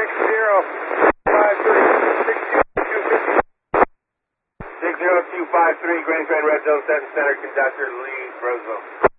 60253, Grand Red Zone 7 Center, conductor Lee Roseville.